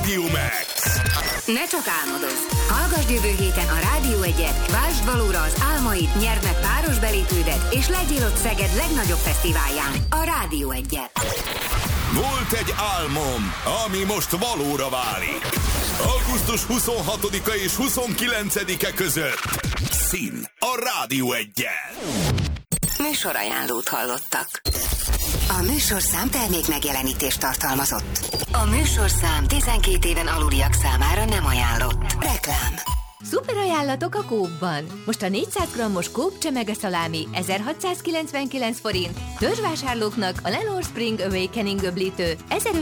Radio Max. Ne csak álmodozz! Hallgasd jövő héten a Rádió 1-et, váltsd valóra az álmaid, nyerd meg páros belépődet, és legyél ott Szeged legnagyobb fesztiválján, a Rádió 1-et. Volt egy álmom, ami most valóra válik. Augusztus 26-a és 29-e között. Szín a Rádió 1-jel. Műsorajánlót hallottak. A műsorszám termék megjelenítést tartalmazott. A műsorszám 12 éven aluliak számára nem ajánlott. Reklám. Szuper ajánlatok a Coop-ban. Most a 400 g-os Coop csemege-szalámi 1699 forint, törzsvásárlóknak a Lenore Spring Awakening öblítő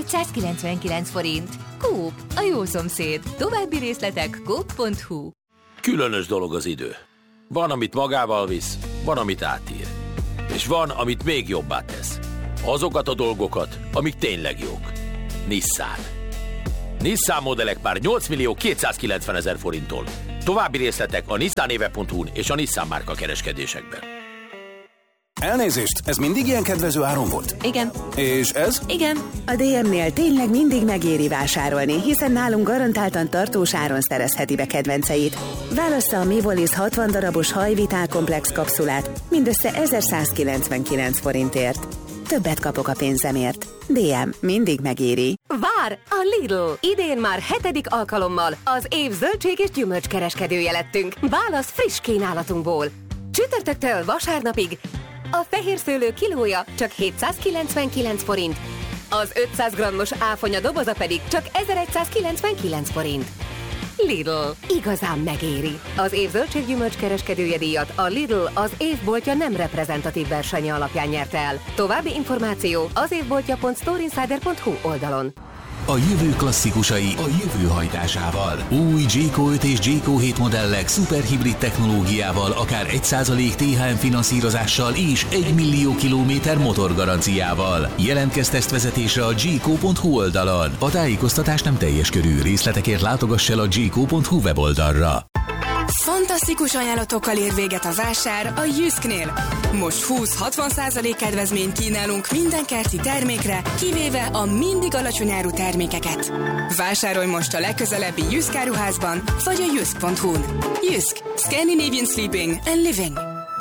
1599 forint. Coop, a jó szomszéd. További részletek coop.hu. Különös dolog az idő. Van, amit magával visz, van, amit átír. És van, amit még jobbá tesz. Azokat a dolgokat, amik tényleg jók. Nissan. Nissan modellek már 8.290.000 forinttól. További részletek a nissanéve.hu-n és a Nissan márka kereskedésekben. Elnézést, ez mindig ilyen kedvező áron volt? Igen. És ez? Igen. A DM-nél tényleg mindig megéri vásárolni, hiszen nálunk garantáltan tartós áron szerezheti be kedvenceit. Válassza a Mivolis 60 darabos hajvitálkomplex kapszulát mindössze 1199 forintért. Többet kapok a pénzemért. DM mindig megéri. Vár! A Lidl! Idén már 7. alkalommal az év zöldség és gyümölcs kereskedője lettünk. Válasz friss kínálatunkból. Csütörtöktől vasárnapig a fehér szőlő kilója csak 799 forint, az 500 g-os áfonya doboza pedig csak 1199 forint. Lidl. Igazán megéri. Az év zöldséggyümölcs kereskedője díjat a Lidl az évboltja nem reprezentatív versenye alapján nyerte el. További információ az évboltja.storeinsider.hu oldalon. A jövő klasszikusai a jövő hajtásával. Új Jayco 5 és Jayco 7 modellek szuperhibrid technológiával, akár 1% THM finanszírozással és 1 millió kilométer motorgaranciával. Jelentkezz tesztvezetésre a jayco.hu oldalon. A tájékoztatás nem teljes körű, részletekért látogass el a jayco.hu weboldalra. Fantasztikus ajánlatokkal ér véget a vásár a Jysknél. Most 20-60% kedvezményt kínálunk minden kerti termékre, kivéve a mindig alacsony áru termékeket. Vásárolj most a legközelebbi Jysk áruházban, vagy a jysk.hu-n. Jysk. Scandinavian Sleeping and Living.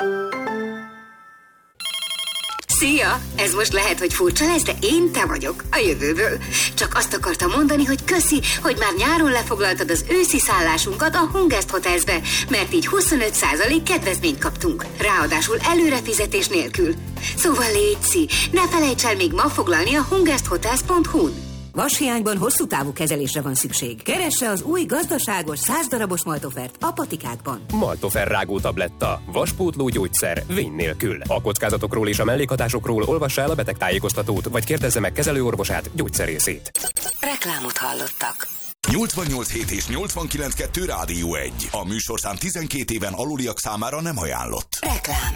Szia! Ez most lehet, hogy furcsa lesz, de én te vagyok, a jövőből. Csak azt akartam mondani, hogy köszi, hogy már nyáron lefoglaltad az őszi szállásunkat a Hungest Hotelsbe, mert így 25% kedvezményt kaptunk. Ráadásul előrefizetés nélkül. Szóval létszi, ne felejts el még ma foglalni a hungesthotels.hu-n. Vashiányban hosszú távú kezelésre van szükség. Keresse az új gazdaságos 100 darabos Maltofert a patikákban. Maltofer rágó tabletta. Vaspótló gyógyszer vény nélkül. A kockázatokról és a mellékhatásokról olvassa el a betegtájékoztatót, vagy kérdezze meg kezelőorvosát, gyógyszerészét. Reklámot hallottak. 88.7 és 89.2 Rádió 1. A műsorszám 12 éven aluliak számára nem ajánlott. Reklám.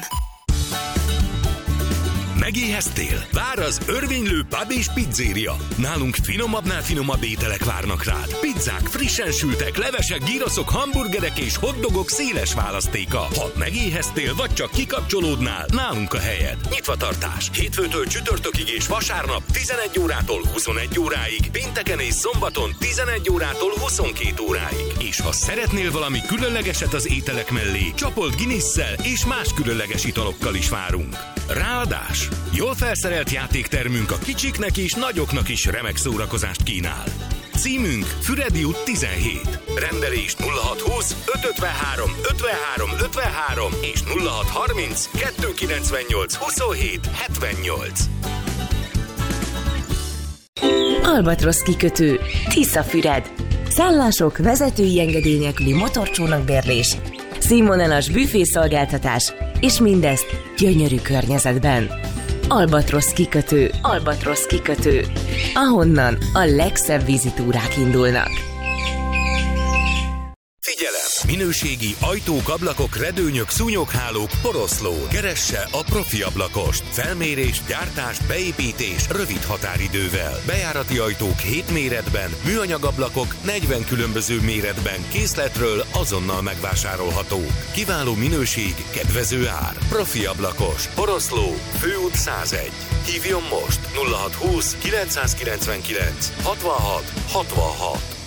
Megéheztél? Vár az örvénylő pub és pizzéria. Nálunk finomabbnál finomabb ételek várnak rád. Pizzák, frissen sültek, levesek, gyroszok, hamburgerek és hotdogok széles választéka. Ha megéheztél, vagy csak kikapcsolódnál, nálunk a helyed. Nyitvatartás. Hétfőtől csütörtökig és vasárnap 11 órától 21 óráig, pénteken és szombaton 11 órától 22 óráig. És ha szeretnél valami különlegeset az ételek mellé, csapolt Guinness-szel és más különleges italokkal is várunk. Ráadás! Jól felszerelt játéktermünk a kicsiknek és nagyoknak is remek szórakozást kínál. Címünk Füredi út 17. Rendelés 0620 553 53 53 és 0630 298 27 78. Albatrosz kikötő, Tiszafüred. Szállások, vezetői engedély nélküli motorcsónakbérlés, színvonalas büfészolgáltatás, és mindezt gyönyörű környezetben. Albatrosz kikötő, Albatrosz kikötő, ahonnan a legszebb vízitúrák indulnak. Figyelem! Minőségi ajtók, ablakok, redőnyök, szúnyoghálók, poroszló. Keresse a profi ablakost. Felmérés, gyártás, beépítés rövid határidővel. Bejárati ajtók 7 méretben, műanyagablakok 40 különböző méretben készletről azonnal megvásárolhatók. Kiváló minőség, kedvező ár. Profi ablakos, poroszló, Főút 101. Hívjon most 0620 999 66 66.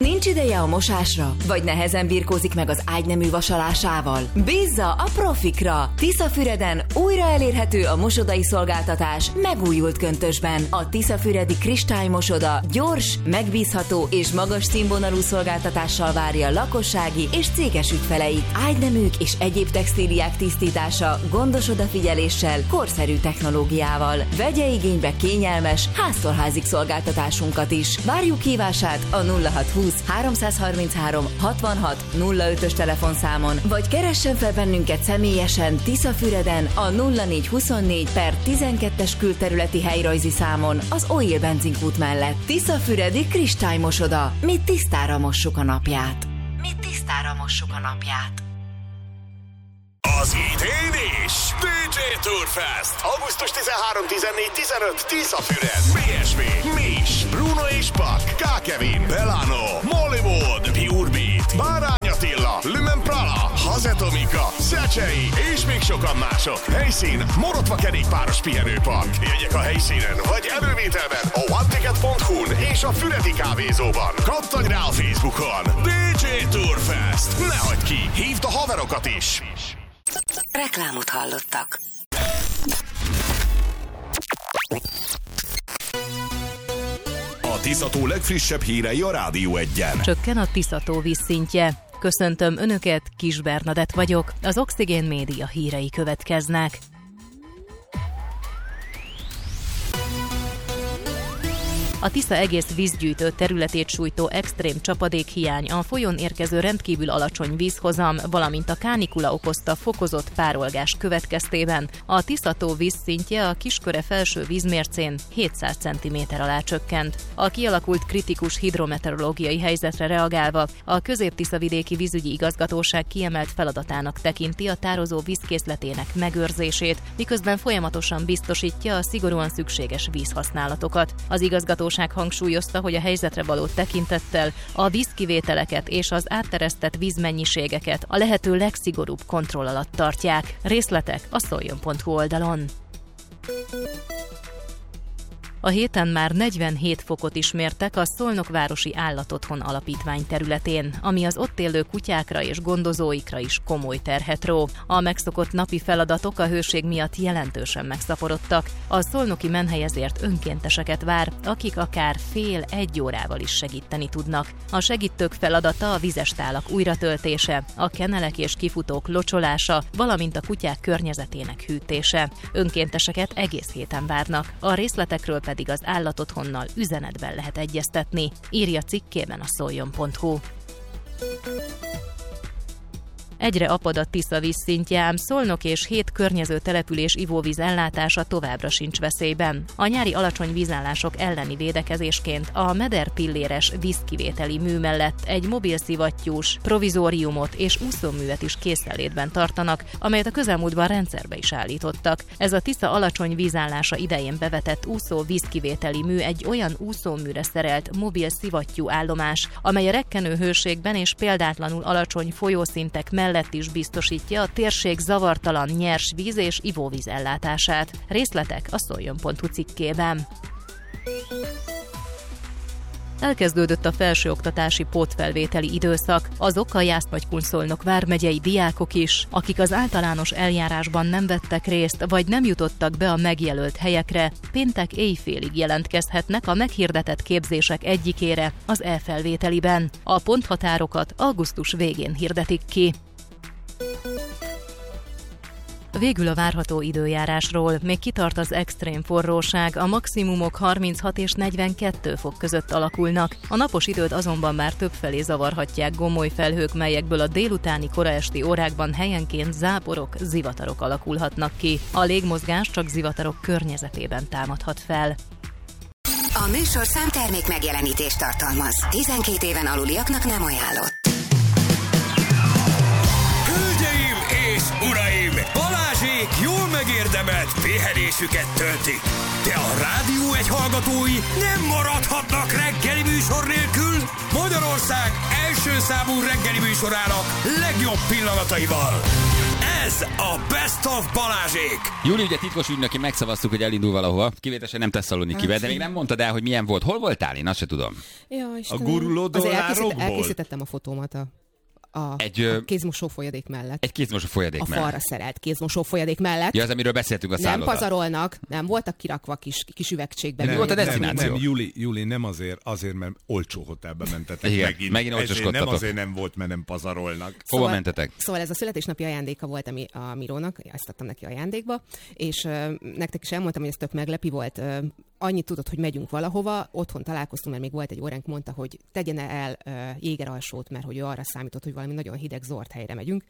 Nincs ideje a mosásra? Vagy nehezen birkózik meg az ágynemű vasalásával? Bízza a profikra! Tiszafüreden újra elérhető a mosodai szolgáltatás megújult köntösben. A tiszafüredi kristálymosoda gyors, megbízható és magas színvonalú szolgáltatással várja lakossági és céges ügyfeleit. Ágyneműk és egyéb textíliák tisztítása gondos odafigyeléssel, korszerű technológiával. Vegye igénybe kényelmes, háztól házig szolgáltatásunkat is. Várjuk hívását a 0620 333 66 05-ös telefonszámon, vagy keressen fel bennünket személyesen Tiszafüreden a 0424/12-es külterületi helyrajzi számon az Oil benzinkút mellett. Tiszafüredi kristálymosoda. Mi tisztára mossuk a napját. Az idén is DJ Tourfest. Augusztus 13-14-15 Tiszafüred. BSV, Mis, Bruno és Pak, K. Kevin, Belano, Mollywood, Pure Beat, Bárány Attila, Lumen Prala, Hazetomika, Szecsei és még sokan mások. Helyszín Morotva kerékpáros pihenőpark. Jegyek a helyszínen vagy elővételben a oneticket.hu-n és a Füredi kávézóban. Kattanj rá a Facebookon. DJ Tourfest. Ne hagyd ki, hívd a haverokat is. Reklámot hallottak. A Tiszató legfrissebb hírei a Rádió 1-en. Csökken a Tiszató vízszintje. Köszöntöm Önöket, Kis Bernadett vagyok. Az Oxigén Média hírei következnek. A Tisza egész vízgyűjtő területét sújtó extrém csapadékhiány, a folyón érkező rendkívül alacsony vízhozam, valamint a kánikula okozta fokozott párolgás következtében a Tiszató vízszintje a Kisköre felső vízmércén 700 cm alá csökkent. A kialakult kritikus hidrometeorológiai helyzetre reagálva a Közép-Tiszavidéki Vízügyi Igazgatóság kiemelt feladatának tekinti a tározó vízkészletének megőrzését, miközben folyamatosan biztosítja a szigorúan szükséges vízhasználatokat. Az igazgatóság hangsúlyozta, hogy a helyzetre való tekintettel a vízkivételeket és az átteresztett vízmennyiségeket a lehető legszigorúbb kontroll alatt tartják. Részletek a szoljon.hu oldalon. A héten már 47 fokot is mértek a Szolnokvárosi Állatotthon Alapítvány területén, ami az ott élő kutyákra és gondozóikra is komoly terhet ró. A megszokott napi feladatok a hőség miatt jelentősen megszaporodtak. A szolnoki menhely ezért önkénteseket vár, akik akár fél-egy órával is segíteni tudnak. A segítők feladata a vizes tálak újratöltése, a kenelek és kifutók locsolása, valamint a kutyák környezetének hűtése. Önkénteseket egész héten várnak. A részletekről pedig az állatotthonnal üzenetben lehet egyeztetni, írja cikkében a szoljon.hu. Egyre apad a Tisza vízszintje, ám Szolnok és 7 környező település ivóvíz ellátása továbbra sincs veszélyben. A nyári alacsony vízállások elleni védekezésként a mederpilléres vízkivételi mű mellett egy mobil szivattyús provizóriumot és úszóművet is készenlétben tartanak, amelyet a közelmúltban rendszerbe is állítottak. Ez a Tisza alacsony vízállása idején bevetett úszó vízkivételi mű egy olyan úszóműre szerelt mobil szivattyú állomás, amely a rekkenő hőségben és példátlanul alacsony folyószintek mellett is biztosítja a térség zavartalan nyers víz és ivóvíz ellátását. Részletek a szoljon.hu cikkében. Elkezdődött a felsőoktatási pótfelvételi időszak. Azok a Jász-Nagykun-Szolnok vármegyei diákok is, akik az általános eljárásban nem vettek részt, vagy nem jutottak be a megjelölt helyekre, péntek éjfélig jelentkezhetnek a meghirdetett képzések egyikére, az e-felvételiben. A ponthatárokat augusztus végén hirdetik ki. Végül a várható időjárásról. Még kitart az extrém forróság, a maximumok 36 és 42 fok között alakulnak. A napos időt azonban már többfelé zavarhatják gomoly felhők, melyekből a délutáni koraesti órákban helyenként záporok, zivatarok alakulhatnak ki. A légmozgás csak zivatarok környezetében támadhat fel. A műsorszám termék megjelenítést tartalmaz. 12 éven aluliaknak nem ajánlott. Hölgyeim és uraim! Balázsék jól megérdemelt pihenésüket töltik. De a Rádió 1 hallgatói nem maradhatnak reggeli műsor nélkül. Magyarország első számú reggeli műsorának legjobb pillanataival. Ez a Best of Balázsék! Júli, ugye titkos ügynöki megszavaztuk, hogy elindul valahova. Kivételesen nem Tesszalonikibe, de még nem mondtad el, hogy milyen volt. Hol voltál? Én azt se tudom. Ja, a guruló dollárokból? Elkészítettem a fotómat a kézmosó folyadék mellett. Egy kézmosó folyadék mellett. A falra szerelt kézmosó folyadék mellett. Ja, az, amiről beszéltünk a szállodán. Nem pazarolnak, nem voltak kirakva kis üvegcségben. Mi volt a desztináció? Nem, Júli, nem azért, mert olcsó hotelbe mentetek. Igen, megint olcsoskodtatok. Nem azért nem volt, mert nem pazarolnak. Hova mentetek? Szóval ez a születésnapi ajándéka volt a Mirónak, ezt adtam neki ajándékba, és nektek is elmondtam, hogy ez tök meglepi volt. Annyit tudod, hogy megyünk valahova, otthon találkoztunk, mert még volt egy óránk, mondta, hogy tegyen el Jégeralsót, mert hogy ő arra számított, hogy valami nagyon hideg zord helyre megyünk.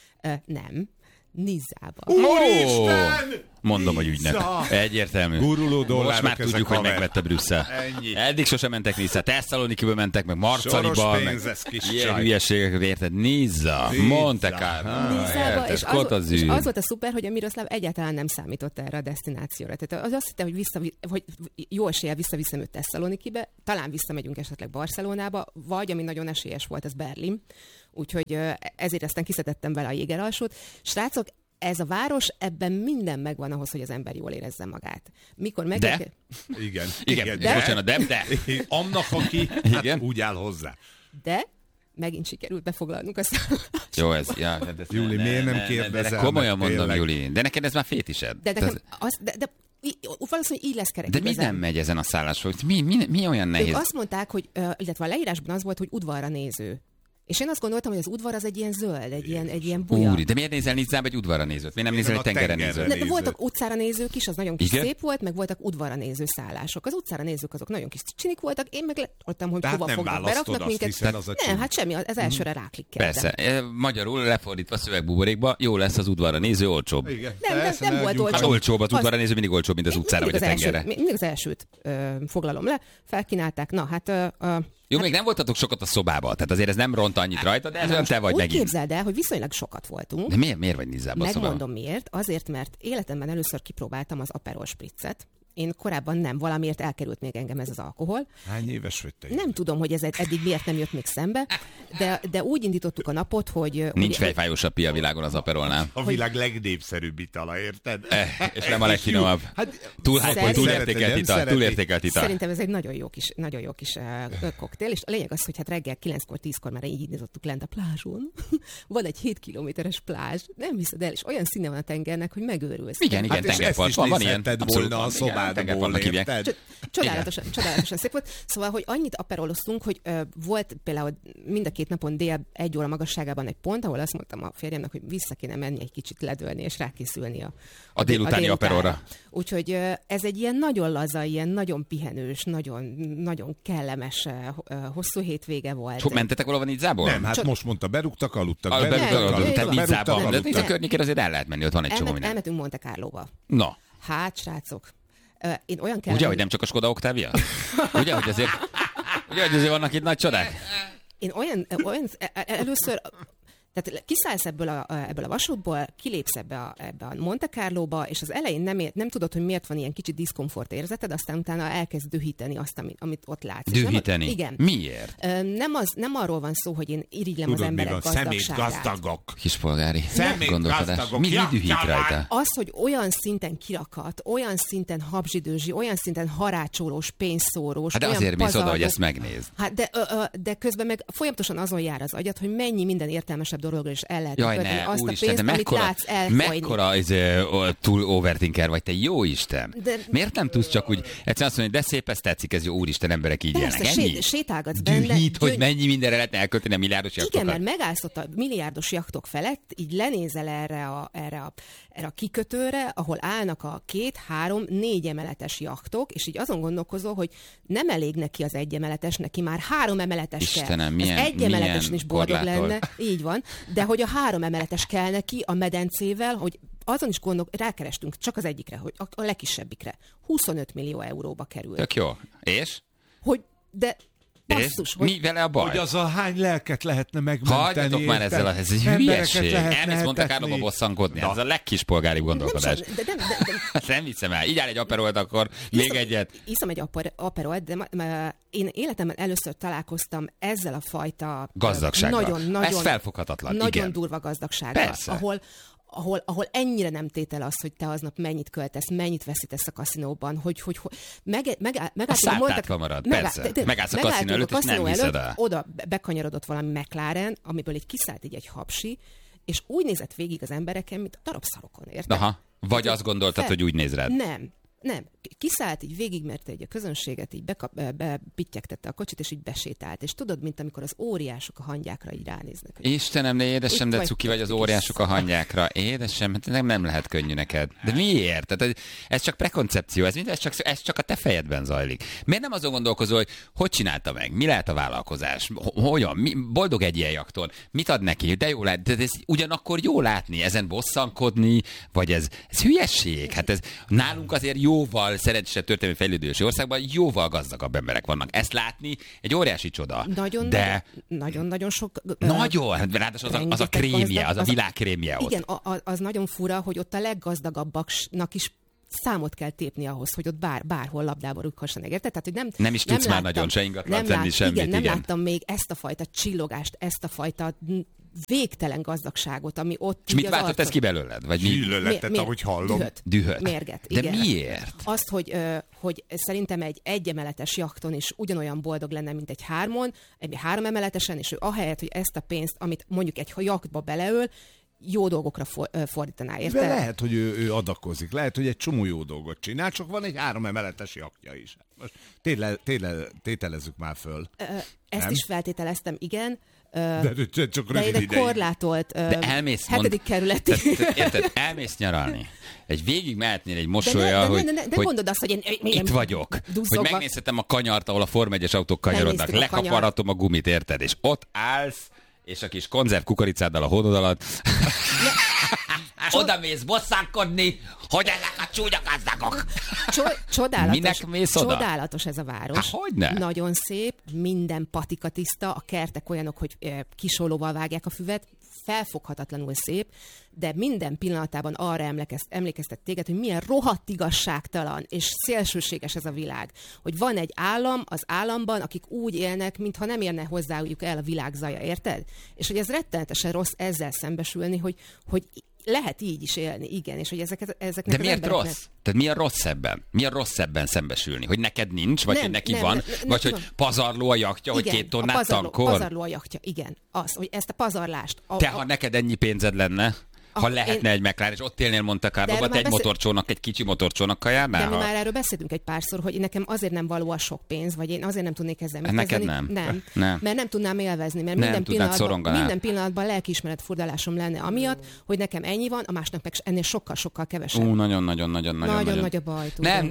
Nem. Nizzába. Úristen! Mondom, hogy ügynek. Egyértelmű. Guruló dollárok. Most már tudjuk, hogy megvette Brüsszel. Eddig sosem mentek Nizza. Tesszalonikiből mentek, meg Marcaliba. Ilyen hülyeségek, érted? Nizza. Monte Carlo. Nizzába, és az volt a szuper, hogy a Miroszláv egyáltalán nem számított erre a desztinációra. Tehát az azt hitte, hogy jó eséllyel visszaviszem őt Tesszalonikibe, talán visszamegyünk esetleg Barcelonába, vagy ami nagyon esélyes volt, az Berlin. Úgyhogy ezért aztán kiszedettem vele a Jégeralsót. Srácok, ez a város, ebben minden megvan ahhoz, hogy az ember jól érezze magát. Mikor de? Igen. De? Bocsánat, de? Annak, aki úgy áll hozzá. De megint sikerült befoglalnunk a szállást. Jó, ez. Ja, Júli, miért nem kérdezel? De komolyan mondom, Júli. De neked ez már fétised. De valószínűleg így lesz kerekítve. De mi nem megy ezen a szállásról? Mi olyan nehéz? Ők azt mondták, hogy, illetve a leírásban az volt, hogy udvarra néző. És én azt gondoltam, hogy az udvar az egy ilyen zöld, egy ilyen buja. Úri, de miért nézel Nizzába egy udvarra nézőt? Miért nem nézel egy tengerre nézőt? De voltak utcára nézők is, az nagyon kis szép volt, meg voltak udvarra néző szállások. Az utcára nézők azok nagyon kis csinik voltak, én meg lettem, hogy hova fognak, beraknak minket. Nem, hát semmi, ez elsőre ráklik kell. Persze, magyarul lefordítva szövegbuborékba, jó lesz az udvarra néző, olcsóbb. Nem volt olcsóbb. Hát olcsóbb, az udvarra néző mindig olcsóbb, mint az utcára vagy a tengerre. Mindig az elsőt foglalom le, felkínálták, na hát... Jó, még nem voltatok sokat a szobában, tehát azért ez nem ront annyit rajta, de ez nem te vagy megint. Úgy képzeld el, hogy viszonylag sokat voltunk. De miért vagy Nizzában a szobában? Megmondom miért. Azért, mert életemben először kipróbáltam az Aperol Spritzet. Én korábban nem, valamiért elkerült még engem ez az alkohol. Hány éves vagy te? Nem tudom, hogy ez eddig miért nem jött még szembe, de úgy indítottuk a napot, hogy... Nincs fejfájósabb pia a világon az Aperolnál. A világ legnépszerűbb itala, érted? És nem a legfinomabb. Túlértékelt ital. Szerintem ez egy nagyon jó kis koktél, és a lényeg az, hogy hát reggel 9-kor, 10-kor már így indítottuk lent a plázson. Van egy 7 kilométeres plázs, nem hiszed el, és olyan színe van a tengernek, hogy megőrülsz. Igen, tengerpart van ilyen. Csodálatosan szép volt. Szóval, hogy annyit aperoloztunk, hogy volt például mind a két napon dél 1 óra magasságában egy pont, ahol azt mondtam a férjemnek, hogy vissza kéne menni egy kicsit ledölni, és rákészülni a délutáni aperolra. Úgyhogy ez egy ilyen nagyon laza, ilyen nagyon pihenős, nagyon kellemes, hosszú hétvége volt. Mentetek valahol Nizzából? Nem, hát most mondta, berúgtak, aludtak. Tehát Nizzában. De Nizza környékére azért el lehet menni, ott van egy csomó minden. Elmentünk Monte Carlóba. Na. Hát, srácok, én olyan Ugye, hogy nem csak a Skoda Octavia? Ugye, hogy azért vannak itt nagy csodák? Én olyan először... Tehát kiszállsz ebből a vasútból, kilépsz ebbe a Monte Carlóba, és az elején nem tudod, hogy miért van ilyen kicsi diszkomfort érzeted, aztán utána elkezd dühíteni azt, amit ott látsz. Dühíteni? Igen. Miért? Nem arról van szó, hogy én irigylem az emberek gazdagságát. Szemétgazdagok. Kispolgári gondolkodás. Mi dühít rajta? Az, hogy olyan szinten kirakat, olyan szinten habzsidőzsi, olyan szinten harácsolós, pénzszórós, hát de azért mész oda, hogy ezt megnézd. Hát de közben meg folyamatosan azon jár az agyad, hogy mennyi minden értelmesebb dologról is el lehet kötni azt a pénzt, amit látsz elfolyni. Mekkora túl overthinker vagy, te jó Isten. Miért nem tudsz csak úgy egyszerűen azt mondani, hogy de szép, ez tetszik, ez jó, úristen, emberek így élnek. Ennyi? Sétálgatsz benne. Dühít, hogy mennyi mindenre lehetne elkölteni a milliárdos jachtokat. Igen, mert megállsz ott a milliárdos jachtok felett, így lenézel erre a kikötőre, ahol állnak a 2, 3, 4 emeletes jachtok, és így azon gondolkozol, hogy nem elég neki az 1 emeletes, neki már 3 emeletes Istenem, kell. Az 1 emeletesen is boldog lenne, így van, de hogy a 3 emeletes kell neki a medencével, hogy azon is rákerestünk csak az egyikre, hogy a legkisebbikre. 25 millió euróba kerül. Tök jó. És? Hogy, de basszus, mi vele a baj? Hogy az a hány lelket lehetne megmenteni. Hagyjatok már ezzel, ez egy hülyeség. Elmész Monte Carlóba bosszankodni. Ez a legkispolgári gondolkodás. Nem hiszem el. Így áll egy aperolt, akkor még egyet. Iszom egy aperolt, de én életemben először találkoztam ezzel a fajta gazdagsággal. Ez felfoghatatlan. Nagyon durva gazdagsággal. Persze. ahol ennyire nem tétel az, hogy te aznap mennyit költesz, mennyit veszítesz a kaszinóban, hogy a száltátva marad, persze. Megállsz a kaszinó előtt, és nem hiszed el. Oda bekanyarodott valami McLaren, amiből így kiszállt így egy hapsi, és úgy nézett végig az embereken, mint a darab szarokon, érted? Aha. Vagy azt gondoltad, hogy úgy néz rád? Nem. Kiszállt így végig, mert egy a közönséget így bepittyegtette a kocsit, és így besétált. És tudod, mint amikor az óriások a hangyákra így ránéznek. Istenem, ne édesem, de cuki vagy az óriások a hangyákra. Édesem, hát nem lehet könnyű neked. De miért? Tehát ez csak prekoncepció, ez csak a te fejedben zajlik. Miért nem azon gondolkozol, hogy csinálta meg? Mi lehet a vállalkozás? Hogyan? Boldog egy ilyen jakton? Mit ad neki? De jó lát, de ez ugyanakkor jó látni, ezen bosszankodni, vagy ez hülyesség. Hát ez nálunk azért jóval szerencsésebb történelmi fejlődési országban jóval gazdagabb emberek vannak. Ezt látni egy óriási csoda. Nagyon sok... Nagyon! Ráadásul az a krémje, az a világ krémje ott. Igen, az nagyon fura, hogy ott a leggazdagabbaknak is számot kell tépni ahhoz, hogy ott bárhol labdába rúghassanak, érted? Tehát, hogy nem is tudsz már nagyon se ingatlan tenni semmit. Igen, nem láttam még ezt a fajta csillogást, ezt a fajta végtelen gazdagságot, ami ott... És mit váltott ez ki belőled? Vagy gyűlöletet, ahogy hallom. Dühöt. Mérget. De igen. miért? Azt, hogy szerintem egy egyemeletes jakton is ugyanolyan boldog lenne, mint egy három emeletesen, és ő ahelyett, hogy ezt a pénzt, amit mondjuk egy jaktba beleöl, jó dolgokra fordítaná, érted? De lehet, hogy ő adakozik, lehet, hogy egy csomó jó dolgot csinál, csak van egy 3 emeletes jaktja is. Most tételezzük már föl. Ezt is feltételeztem, igen. De csak rövid ideig. Korlátolt de elmész, 7. kerületi. Érted, elmész nyaralni. Végig mehetnél egy mosolya, de mondod azt, hogy én itt vagyok. Duzzogva. Hogy megnézhetem a kanyart, ahol a Forma 1-es autók kanyarodnak. Lekaparhatom a gumit, érted? És ott állsz, és a kis konzerv kukoricáddal a hódod alatt. Oda mész bosszankodni, hogy ezek a csúnya gazdagok. Minek mész oda? Csodálatos ez a város. Há, hogyne? Nagyon szép, minden patika tiszta, a kertek olyanok, hogy kisolóval vágják a füvet, felfoghatatlanul szép, de minden pillanatában arra emlékeztet téged, hogy milyen rohadt igazságtalan és szélsőséges ez a világ. Hogy van egy állam az államban, akik úgy élnek, mintha nem érne hozzájuk el a világ zaja, érted? És hogy ez rettenetesen rossz ezzel szembesülni, hogy lehet így is élni, igen, és hogy ezeknek de miért rossz? Tehát mi a rossz ebben? Mi a rossz ebben szembesülni? Hogy neked nincs, vagy hogy neki van, vagy hogy pazarló a jachtja, hogy 2 tonnát tankol? Pazarló a jachtja, igen. Az, hogy ezt a pazarlást... Ha neked ennyi pénzed lenne, ha lehetne egy McLaren, és ott élnél Monte Carlo-ban, egy kicsi motorcsónakkal járnál? De mi már erről beszéltünk egy párszor, hogy nekem azért nem való a sok pénz, vagy én azért nem tudnék ezzel mit kezdeni. Nem. Mert nem tudnám élvezni, mert minden pillanatban lelkiismeret furdalásom lenne amiatt, hogy nekem ennyi van, a másnak meg ennél sokkal kevesebb. Nagyon nagy a baj. Nem.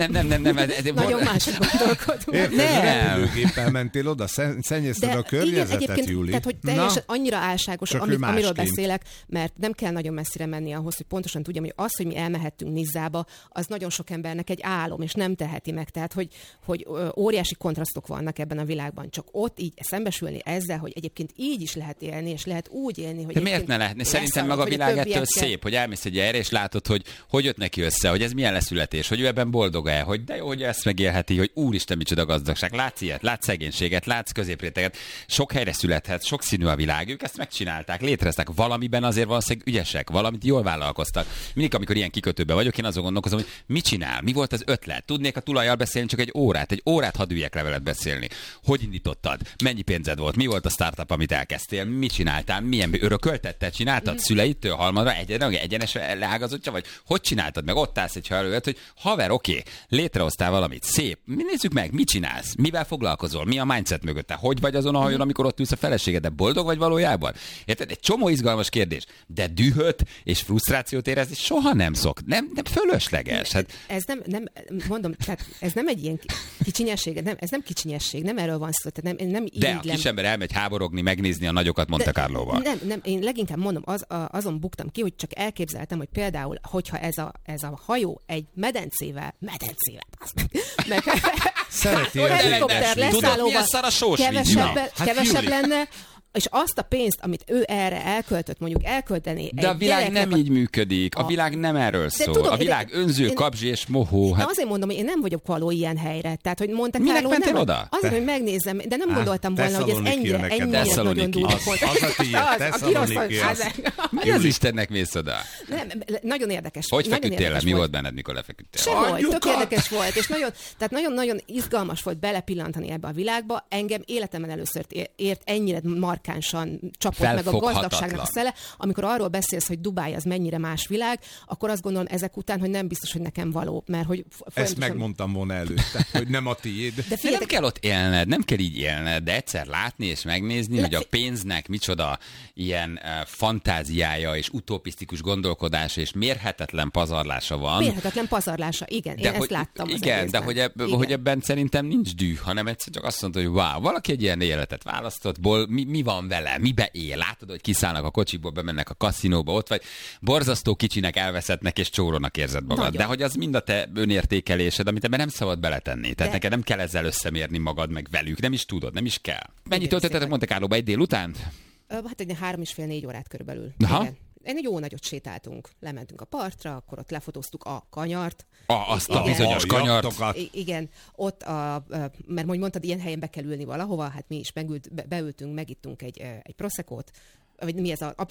Nagyon másik gondolkodunk. Repülőgéppel mentél oda, szennyezted a környezetet, Júli. Tehát, hogy teljesen annyira álságos, amiről beszélek, mert nem kell nagyon messzire menni ahhoz, hogy pontosan tudjam, hogy az, hogy mi elmehettünk Nizzába, az nagyon sok embernek egy álom, és nem teheti meg. Tehát, hogy óriási kontrasztok vannak ebben a világban. Csak ott így szembesülni ezzel, hogy egyébként így is lehet élni, és lehet úgy élni, hogy... De miért ne lehetne? Szerintem meg a világ ettől szép, hogy elmész egy erre, és látod, hogy jött neki össze, hogy ez milyen leszületés, hogy ő ebben boldog-e, hogy de jó, hogy ezt megélheti, hogy úristen, micsoda gazdagság. Látsz ilyet, látsz szegénységet, látsz középréteget, sok helyre születhet, sok színű a világ, ők ezt megcsinálták, létreztek, valamiben azért valószínűleg ügyesek, valamit jól vállalkoztak. Mindig, amikor ilyen kikötőben vagyok, én azon gondolkozom, hogy mit csinál, mi volt az ötlet. Tudnék a tulajjal beszélni csak egy órát hadd üljek le veled beszélni. Hogy indítottad? Mennyi pénzed volt? Mi volt a startup, amit elkezdtél? Mit csináltál? Milyen örököltetted? Csináltad szüleitől halmadra egyenes leágazottja, vagy hogy csináltad? Meg ott állsz egy előtt, hogy haver, oké, létrehoztál valamit, szép. Nézzük meg, mit csinálsz? Mivel foglalkozol? Mi a mindset mögötte? Hogy vagy azon a hajón, amikor ott ülsz a feleséged, de boldog vagy valójában? Érted? Egy csomó izgalmas kérdés, de dühöt és frusztrációt érezni soha nem szok. Nem fölösleges. Hát... Ez nem mondom, tehát ez nem egy ilyen kicsinyesség, ez nem kicsinyesség, nem erről van szó, tehát nem de a kisember elmegy háborogni, megnézni a nagyokat Monte Carlóval. Nem, én leginkább mondom, azon buktam ki, hogy csak elképzeltem, hogy például, hogyha ez a hajó egy medencével, meg szereti helikopter leszállóval kevesebb lenne, és azt a pénzt, amit ő erre elköltött, mondjuk elkölteni. De a világ nem így működik. A világ nem erről szól. Tudom, a világ önző, kapzsi és mohó. Hát... Azért mondom, hogy én nem vagyok való ilyen helyre. Tehát, hogy Monte Carlo, minek mentél oda? Azért, hogy megnézzem, de nem gondoltam volna, hogy ez ennyire nagyon durva volt. Mi az Istennek mész oda? Nem, nagyon érdekes. Hogy feküdtél le? Mi volt benned, mikor lefeküdtél? Semmi, tök érdekes volt, és nagyon-nagyon izgalmas volt belepillantani ebbe a világba. Engem életemben először ért ennyire markánsan csapott meg a gazdagságnak a szele. Amikor arról beszélsz, hogy Dubáj az mennyire más világ, akkor azt gondolom ezek után, hogy nem biztos, hogy nekem való, mert hogy... Ezt megmondtam volna előtte, hogy nem a tiéd. De nem kell ott élned, nem kell így élned, de egyszer látni és megnézni, hogy a pénznek micsoda ilyen fantáziája és utopisztikus gondolkodása és mérhetetlen pazarlása van. Mérhetetlen pazarlása, igen, én ezt láttam. Igen, de hogy ebben szerintem nincs düh, hanem egyszer csak azt mondta, hogy wow, valaki egy ilyen életet választott, mi van vele, mibe él, látod, hogy kiszállnak a kocsiból, bemennek a kaszinóba, ott vagy, borzasztó kicsinek, elveszettnek és csórónak érzed magad. Nagyon. De hogy az mind a te önértékelésed, amit ebben nem szabad beletenni. Tehát neked nem kell ezzel összemérni magad meg velük, nem is tudod, nem is kell. Mennyit töltöttetek Monte Carlóba egy délután? Hát egy 3,5-4 órát körülbelül. Igen. Egy jó nagyot sétáltunk, lementünk a partra, akkor ott lefotóztuk a kanyart. Azt a bizonyos kanyart. Igen, ott, mert mondtad, ilyen helyen be kell ülni valahova, hát mi is beültünk, megittunk egy prosecót, vagy mi ez a